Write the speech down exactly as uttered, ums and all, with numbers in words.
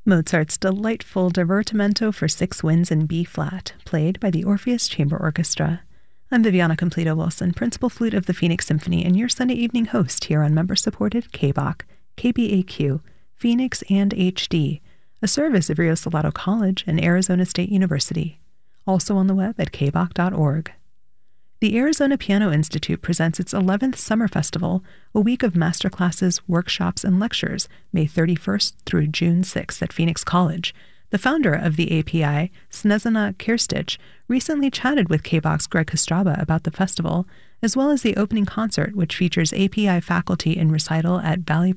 Mozart's delightful Divertimento for six winds in B-flat, played by the Orpheus Chamber Orchestra. I'm Viviana Completo-Wilson, Principal Flute of the Phoenix Symphony, and your Sunday evening host here on member-supported K B O C, K B A Q, Phoenix, and H D, a service of Rio Salado College and Arizona State University. Also on the web at k b o c dot org. The Arizona Piano Institute presents its eleventh Summer Festival, a week of masterclasses, workshops, and lectures, May thirty-first through June sixth at Phoenix College. The founder of the A P I, Snezana Kirstich, recently chatted with K B O C's Greg Kostraba about the festival, as well as the opening concert, which features A P I faculty in recital at Valley